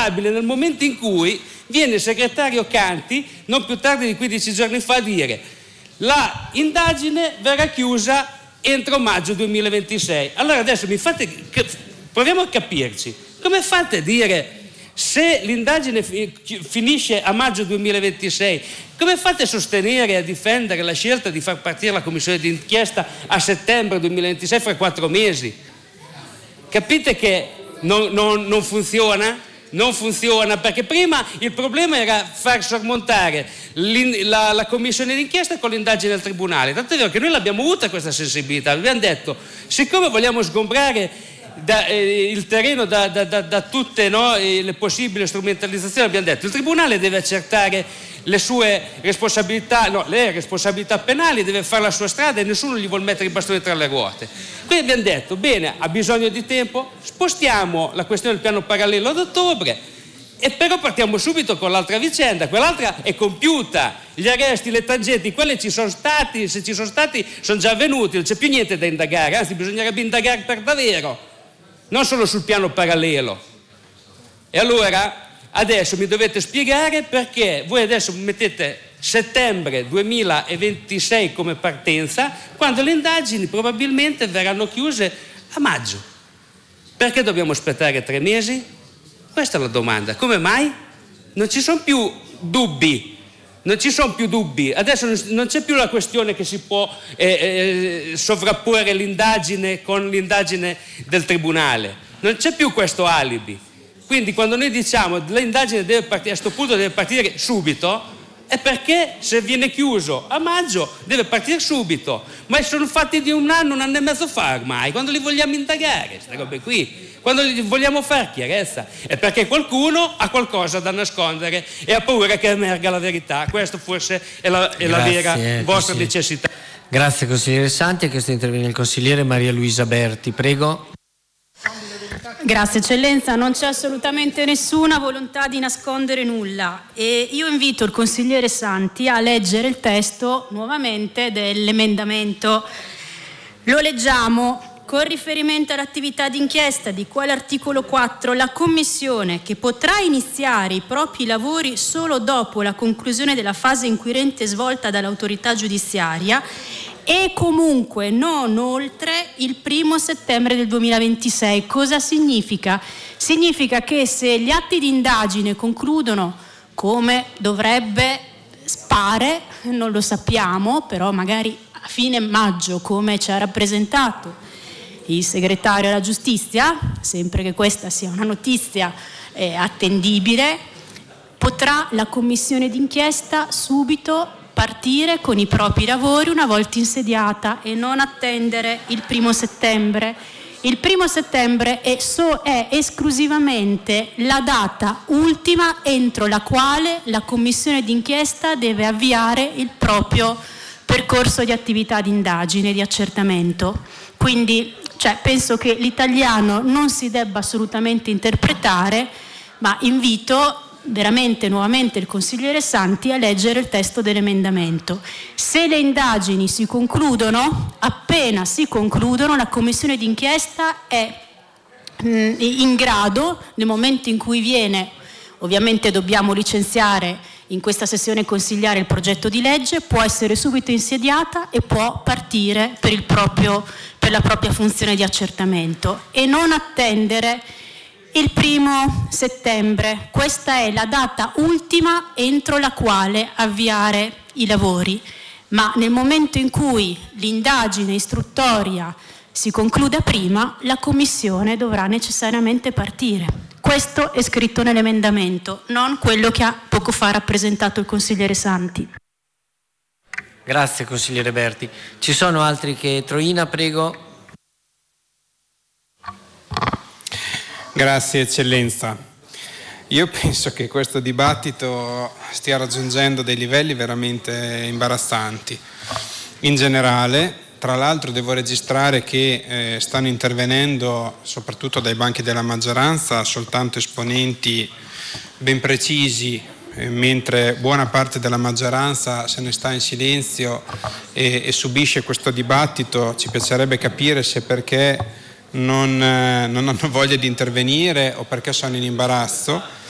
inaccettabile nel momento in cui viene il segretario Canti, non più tardi di 15 giorni fa, a dire la indagine verrà chiusa entro maggio 2026. Allora adesso proviamo a capirci. Come fate a dire, se l'indagine finisce a maggio 2026, come fate a sostenere e a difendere la scelta di far partire la commissione d'inchiesta a settembre 2026, fra 4 mesi? Capite che non funziona? Non funziona, perché prima il problema era far sormontare la commissione d'inchiesta con l'indagine del tribunale. Tanto è vero che noi l'abbiamo avuta questa sensibilità, abbiamo detto, siccome vogliamo sgombrare il terreno da tutte le possibili strumentalizzazioni, abbiamo detto il tribunale deve accertare le sue responsabilità, le responsabilità penali, deve fare la sua strada e nessuno gli vuole mettere i bastoni tra le ruote. Quindi abbiamo detto, bene, ha bisogno di tempo, spostiamo la questione del piano parallelo ad ottobre, e però partiamo subito con l'altra vicenda. Quell'altra è compiuta, gli arresti, le tangenti, quelle ci sono stati, se ci sono stati sono già avvenuti, non c'è più niente da indagare, anzi bisognerebbe indagare per davvero, non solo sul piano parallelo. E allora adesso mi dovete spiegare perché voi adesso mettete settembre 2026 come partenza, quando le indagini probabilmente verranno chiuse a maggio. Perché dobbiamo aspettare 3 mesi? Questa è la domanda. Come mai? Non ci sono più dubbi. Adesso non c'è più la questione che si può sovrapporre l'indagine con l'indagine del tribunale. Non c'è più questo alibi. Quindi quando noi diciamo che l'indagine deve partire, a questo punto deve partire subito, è perché se viene chiuso a maggio deve partire subito. Ma sono fatti di un anno e mezzo fa ormai, quando li vogliamo indagare, queste robe qui. Quando vogliamo fare chiarezza, è perché qualcuno ha qualcosa da nascondere e ha paura che emerga la verità. Questo forse è la vera vostra necessità. Grazie consigliere Santi. Ha chiesto di intervenire il consigliere Maria Luisa Berti, prego. Grazie eccellenza, non c'è assolutamente nessuna volontà di nascondere nulla e io invito il consigliere Santi a leggere il testo nuovamente dell'emendamento. Lo leggiamo. Con riferimento all'attività d'inchiesta di cui all'articolo 4, la Commissione, che potrà iniziare i propri lavori solo dopo la conclusione della fase inquirente svolta dall'autorità giudiziaria e comunque non oltre il 1° settembre del 2026. Cosa significa? Significa che se gli atti di indagine concludono come dovrebbe, pare, non lo sappiamo, però magari a fine maggio, come ci ha rappresentato il segretario alla giustizia, sempre che questa sia una notizia attendibile, potrà la commissione d'inchiesta subito partire con i propri lavori una volta insediata e non attendere il 1° settembre. Il 1° settembre è esclusivamente la data ultima entro la quale la commissione d'inchiesta deve avviare il proprio percorso di attività di indagine, di accertamento. Quindi penso che l'italiano non si debba assolutamente interpretare, ma invito veramente nuovamente il consigliere Santi a leggere il testo dell'emendamento. Se le indagini si concludono, appena si concludono, la commissione d'inchiesta è in grado, nel momento in cui viene, ovviamente dobbiamo licenziare in questa sessione consigliare il progetto di legge, può essere subito insediata e può partire per la propria funzione di accertamento e non attendere il 1° settembre. Questa è la data ultima entro la quale avviare i lavori, ma nel momento in cui l'indagine istruttoria si concluda prima, la commissione dovrà necessariamente partire. Questo è scritto nell'emendamento, non quello che ha poco fa rappresentato il consigliere Santi. Grazie consigliere Berti. Ci sono altri che... Troina, prego. Grazie eccellenza. Io penso che questo dibattito stia raggiungendo dei livelli veramente imbarazzanti. In generale, tra l'altro devo registrare che stanno intervenendo soprattutto dai banchi della maggioranza soltanto esponenti ben precisi, mentre buona parte della maggioranza se ne sta in silenzio e subisce questo dibattito. Ci piacerebbe capire se perché non hanno voglia di intervenire o perché sono in imbarazzo.